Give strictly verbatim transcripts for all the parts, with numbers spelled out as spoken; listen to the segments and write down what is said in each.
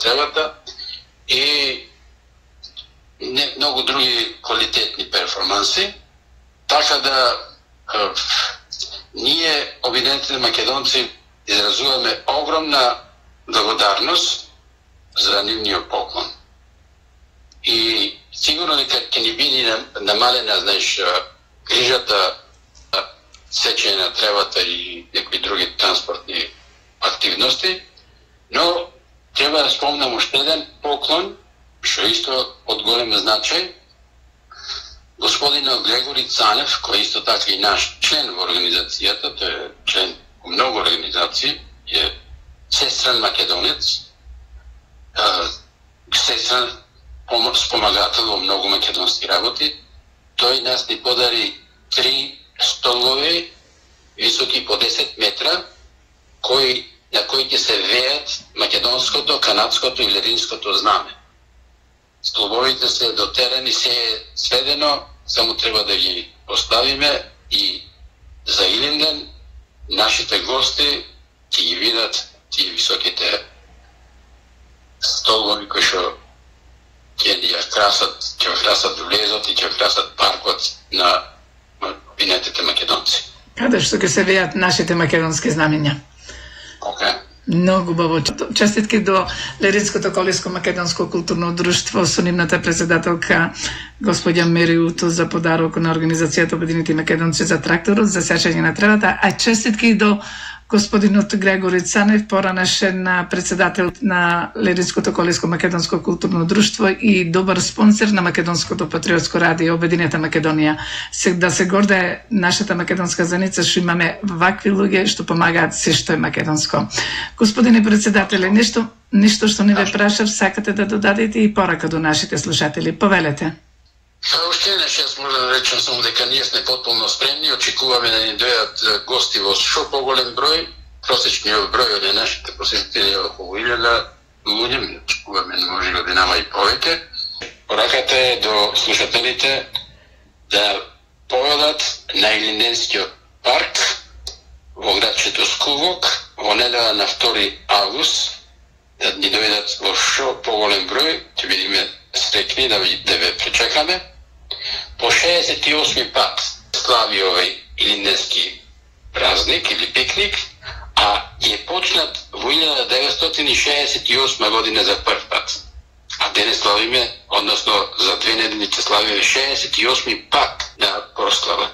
тревата и не, многу други квалитетни перформанси. Така да е, ние, обединетите македонци, изразуваме огромна благодарност за нивниот поклон. И сигурно дека ќе ни биде намалена, знаеш, грижата, сечење на тревата и некои други транспортни активности, но треба да спомнам уште еден поклон, што исто од голем значај. Господинот Грегори Цанев, кој исто така и наш член во организацијата, тој е член во многу организации, е сестран македонец, сестран спомагател во многу македонски работи. Тој нас ни подари три столови високи по десет метра, кои, на кои ќе се веат македонското, канадското и лединското знаме. Столбовите се дотерани, се е сведено, само треба да ги поставиме и за Илинден нашите гости ќе ги видат тие високите столбови кои што ќе ја красат, ќе ја красат влезот и ќе ја красат паркот на обединетите македонци. Каде што ќе се веат нашите македонски знамења. Okay. Многу убаво. Честитки до Лединското колиско македонско културно друштво со нивната председателка господја Мери Уто за подарок на организацијата Обединети македонци за тракторот за сечење на тревата, а честитки до господинот Грегори Цанев, поранешен председател на Лединското колиско македонско културно друштво и добар спонсор на Македонското патриотско радио Обединета Македонија. Да се горде нашата македонска заница што имаме вакви луѓе што помагаат се што е македонско. Господине председателе, нешто нешто што не ве прашав, сакате да додадете и порака до нашите слушатели. Повелете. Уште еднаш јас можам да речам само дека ние сме потполно спремни, очекуваме да ни дојдат гости во шо поголем број. Просечниот број од нашите посетители е околу илјада луѓе, ми очекуваме да може да нема и повеќе. Пораката е до слушателите да поведат на Илинденскиот парк во градчето Скувок во неделя на втори август, да ни дојдат во шо поголем број, ќе бидеме среќни да ве пречекаме. По шеесет и осми пат слави овој илинденски празник или пикник, а е почнат во илјада деветстотини шеесет и осма година за прв пат. А денес славиме, односно за две недели ќе славиме шеесет и осми пат на прослава.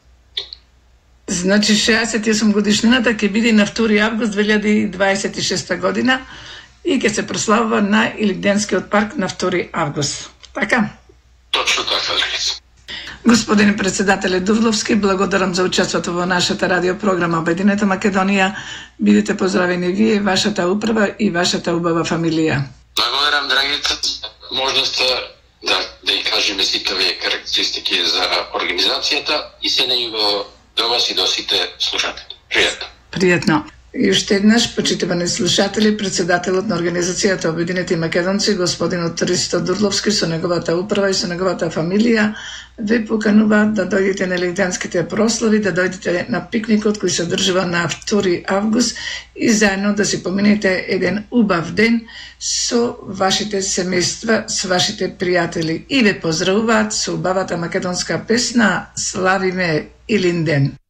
Значи шеесет и осма годишнината ќе биде на втори август две илјади дваесет и шеста година и ќе се прославува на Илинденскиот парк на втори август. Така? Точно така, Драгица. Господин председателе Дурловски, благодарам за учеството во нашата радиопрограма Обединета Македонија. Бидете поздравени вие, вашата управа и вашата убава фамилија. Благодарам, Драгица. Можноста да, да и кажеме сите овие карактеристики за организацијата и се најубаво до вас и до сите слушатели. Пријатно. Пријатно. И уште еднаш, почитувани слушатели, председателот на организацијата Обединети македонци, господинот Ристо Дурловски, со неговата управа и со неговата фамилија, ве поканува да дојдете на Илинденските прослави, да дојдете на пикникот кој се одржува на втори август и заедно да си поминете еден убав ден со вашите семејства, со вашите пријатели. И ве поздравуваат со убавата македонска песна "Славиме Илинден".